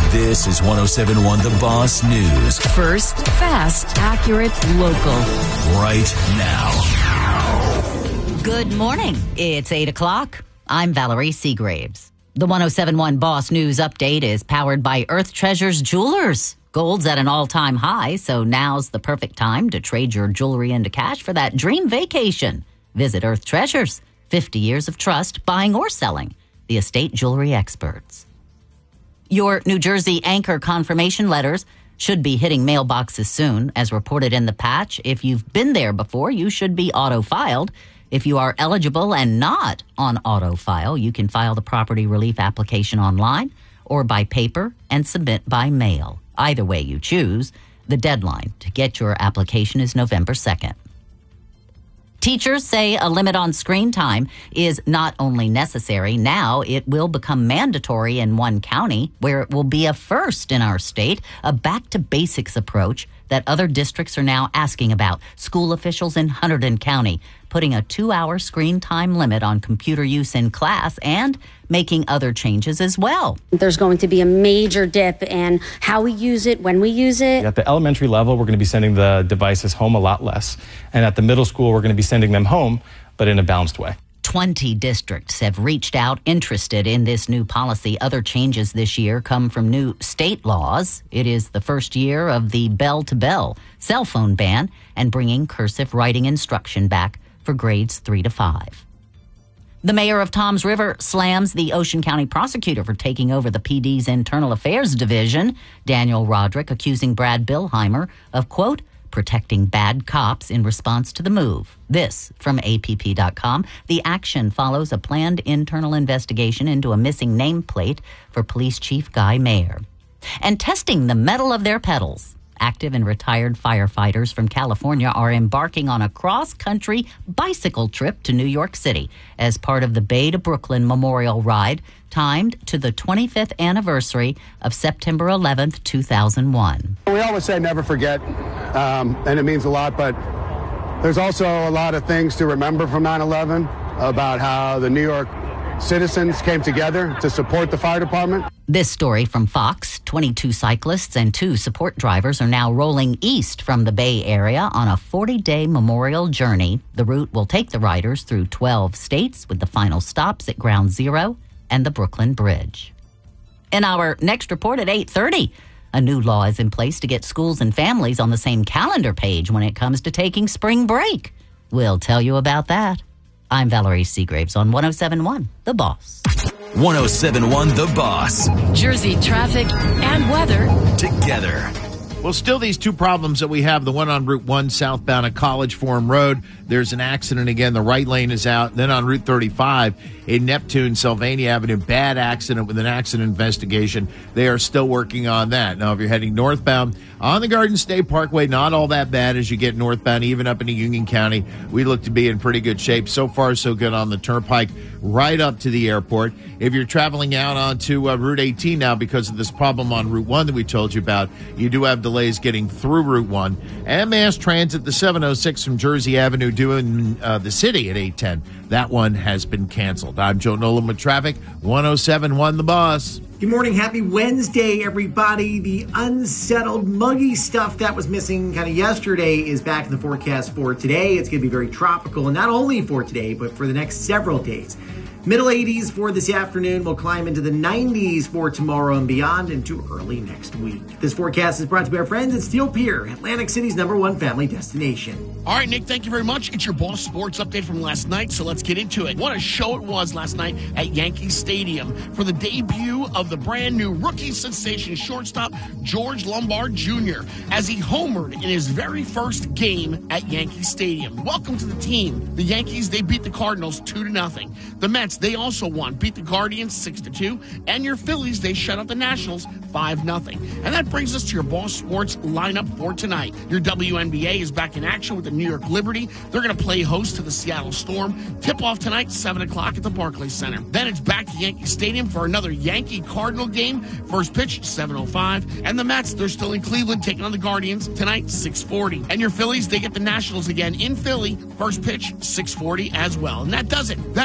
This is 107.1 The Boss News. First, fast, accurate, local. Right now. Good morning. It's 8 o'clock. I'm Valerie Seagraves. The 107.1 Boss News update is powered by Earth Treasures Jewelers. Gold's at an all-time high, so now's the perfect time to trade your jewelry into cash for that dream vacation. Visit Earth Treasures. 50 years of trust, buying or selling. The estate jewelry experts. Your New Jersey anchor confirmation letters should be hitting mailboxes soon. As reported in the patch, if you've been there before, you should be auto-filed. If you are eligible and not on auto-file, you can file the property relief application online or by paper and submit by mail. Either way you choose, the deadline to get your application is November 2nd. Teachers say a limit on screen time is not only necessary, now it will become mandatory in one county, where it will be a first in our state, a back-to-basics approach that other districts are now asking about. School officials in Hunterdon County putting a 2-hour screen time limit on computer use in class and making other changes as well. There's going to be a major dip in how we use it, when we use it. At the elementary level, we're going to be sending the devices home a lot less. And at the middle school, we're going to be sending them home, but in a balanced way. 20 districts have reached out interested in this new policy. Other changes this year come from new state laws. It is the first year of the bell-to-bell cell phone ban and bringing cursive writing instruction back for grades 3 to 5. The mayor of Toms River slams the Ocean County prosecutor for taking over the PD's Internal Affairs Division. Daniel Roderick accusing Brad Billheimer of, quote, protecting bad cops in response to the move. This from APP.com. The action follows a planned internal investigation into a missing nameplate for Police Chief Guy Mayer. And testing the metal of their pedals. Active and retired firefighters from California are embarking on a cross-country bicycle trip to New York City as part of the Bay to Brooklyn Memorial Ride, timed to the 25th anniversary of September 11th, 2001. We always say never forget, and it means a lot, but there's also a lot of things to remember from 9/11 about how the New York citizens came together to support the fire department. This story from Fox. 22 cyclists and 2 support drivers are now rolling east from the Bay Area on a 40-day memorial journey. The route will take the riders through 12 states with the final stops at Ground Zero and the Brooklyn Bridge. In our next report at 8:30, a new law is in place to get schools and families on the same calendar page when it comes to taking spring break. We'll tell you about that. I'm Valerie Seagraves on 107.1 The Boss. 107.1 The Boss. Jersey traffic and weather Together. Well, still these two problems that we have. The one on Route 1 southbound at College Forum Road, there's an accident again. The right lane is out. Then on Route 35 in Neptune, Sylvania Avenue, bad accident with an accident investigation. They are still working on that. Now, if you're heading northbound on the Garden State Parkway, not all that bad as you get northbound, even up into Union County. We look to be in pretty good shape. So far, so good on the Turnpike right up to the airport. If you're traveling out onto Route 18 now because of this problem on Route 1 that we told you about, you do have delays getting through Route 1. And mass transit, the 706 from Jersey Avenue doing the city at 810. That one has been canceled. I'm Joe Nolan with traffic, 107.1 The Boss. Good morning. Happy Wednesday, everybody. The unsettled, muggy stuff that was missing kind of yesterday is back in the forecast for today. It's going to be very tropical, and not only for today, but for the next several days. Middle 80s for this afternoon. We'll climb into the 90s for tomorrow and beyond into early next week. This forecast is brought to you by our friends at Steel Pier, Atlantic City's #1 family destination. All right, Nick, thank you very much. It's your Boss Sports update from last night, so let's get into it. What a show it was last night at Yankee Stadium for the debut of the brand new rookie sensation shortstop George Lombard Jr. as he homered in his very first game at Yankee Stadium. Welcome to the team. The Yankees, they beat the Cardinals 2-0. The Mets, they also won, beat the Guardians 6-2, and your Phillies, they shut out the Nationals 5-0. And that brings us to your Boss Sports lineup for tonight. Your WNBA is back in action with the New York Liberty. They're going to play host to the Seattle Storm. Tip-off tonight, 7 o'clock at the Barclays Center. Then it's back to Yankee Stadium for another Yankee-Cardinal game. First pitch, 7:05. And the Mets, they're still in Cleveland taking on the Guardians tonight, 6:40. And your Phillies, they get the Nationals again in Philly. First pitch, 6:40 as well. And that does it.